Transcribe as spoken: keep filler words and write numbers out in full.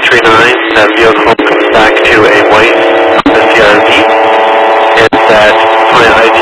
three nine, that vehicle comes back to a white Honda C R V, and that my I D